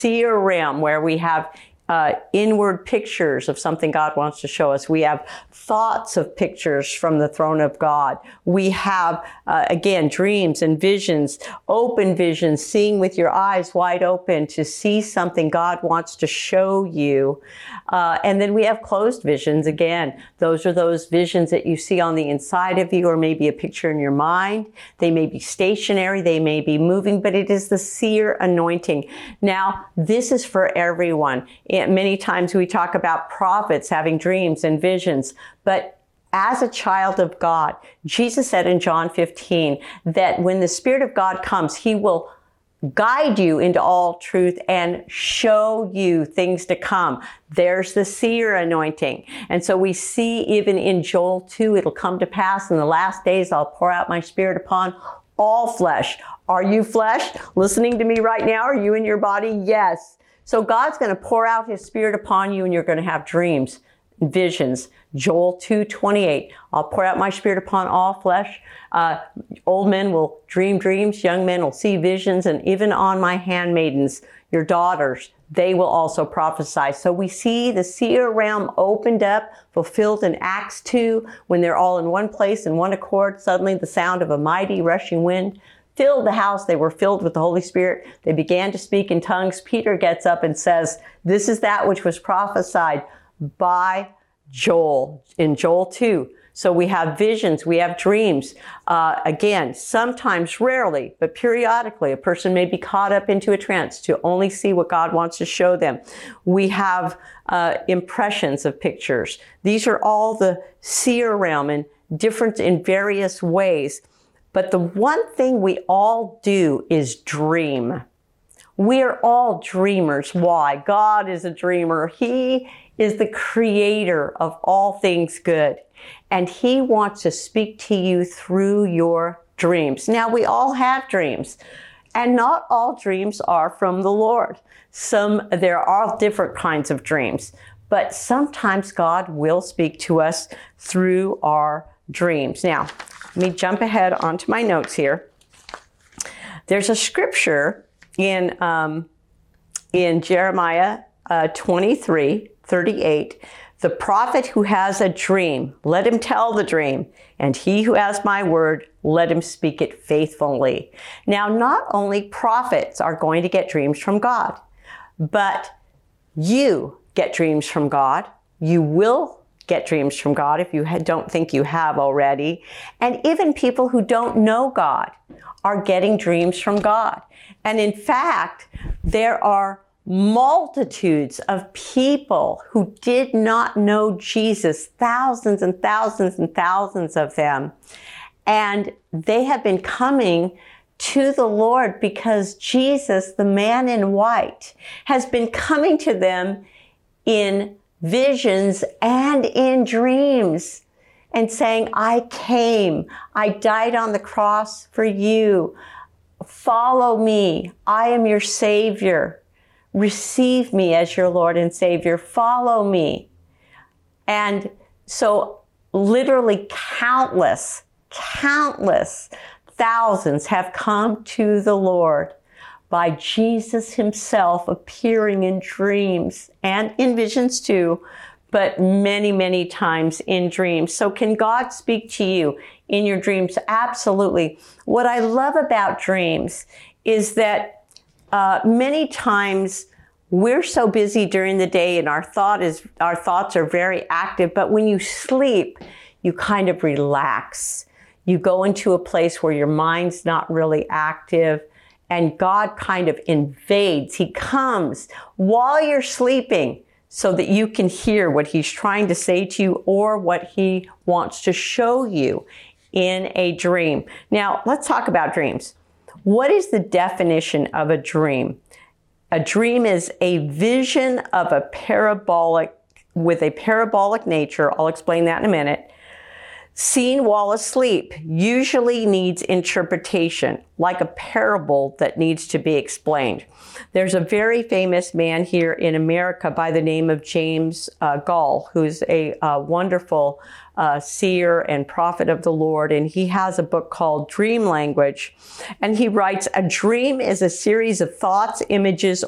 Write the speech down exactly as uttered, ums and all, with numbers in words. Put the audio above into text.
seer realm where we have Uh, inward pictures of something God wants to show us. We have thoughts of pictures from the throne of God. We have, uh, again, dreams and visions, open visions, seeing with your eyes wide open to see something God wants to show you. Uh, and then we have closed visions. Again, those are those visions that you see on the inside of you, or maybe a picture in your mind. They may be stationary, they may be moving, but it is the seer anointing. Now, this is for everyone. Many times we talk about prophets having dreams and visions, but as a child of God, Jesus said in John fifteen that when the Spirit of God comes, he will guide you into all truth and show you things to come. There's the seer anointing. And so we see even in Joel two, it'll come to pass in the last days, I'll pour out my Spirit upon all flesh. Are you flesh listening to me right now? Are you in your body? Yes. So God's going to pour out his Spirit upon you, and you're going to have dreams, visions. Joel two twenty-eight, I'll pour out my Spirit upon all flesh. Uh, old men will dream dreams, young men will see visions, and even on my handmaidens, your daughters, they will also prophesy. So we see the seer realm opened up, fulfilled in Acts two, when they're all in one place, in one accord. Suddenly the sound of a mighty rushing wind filled the house. They were filled with the Holy Spirit. They began to speak in tongues. Peter gets up and says, this is that which was prophesied by Joel in Joel two. So we have visions, we have dreams. Uh, again, sometimes, rarely, but periodically, a person may be caught up into a trance to only see what God wants to show them. We have uh, impressions of pictures. These are all the seer realm, and different in various ways. But the one thing we all do is dream. We are all dreamers. Why? God is a dreamer. He is the creator of all things good. And he wants to speak to you through your dreams. Now, we all have dreams. And not all dreams are from the Lord. Some, there are different kinds of dreams. But sometimes God will speak to us through our dreams. Now, let me jump ahead onto my notes here. There's a scripture in um, in Jeremiah uh, twenty-three thirty-eight. The prophet who has a dream, let him tell the dream, and he who has my word, let him speak it faithfully. Now, not only prophets are going to get dreams from God, but you get dreams from God. You will get dreams from God if you don't think you have already. And even people who don't know God are getting dreams from God. And in fact, there are multitudes of people who did not know Jesus, thousands and thousands and thousands of them. And they have been coming to the Lord because Jesus, the man in white, has been coming to them in visions and in dreams and saying, I came, I died on the cross for you. Follow me. I am your Savior. Receive me as your Lord and Savior. Follow me. And so literally countless, countless thousands have come to the Lord by Jesus himself appearing in dreams and in visions too, but many, many times in dreams. So can God speak to you in your dreams? Absolutely. What I love about dreams is that uh, many times we're so busy during the day and our thought is our thoughts are very active, but when you sleep, you kind of relax. You go into a place where your mind's not really active. And God kind of invades. He comes while you're sleeping so that you can hear what he's trying to say to you or what he wants to show you in a dream. Now, let's talk about dreams. What is the definition of a dream? A dream is a vision of a parabolic, with a parabolic nature. I'll explain that in a minute. Seen while asleep usually needs interpretation, like a parable that needs to be explained. There's a very famous man here in America by the name of James uh, Gall, who's a uh, wonderful uh, seer and prophet of the Lord, and he has a book called Dream Language. And he writes, a dream is a series of thoughts, images,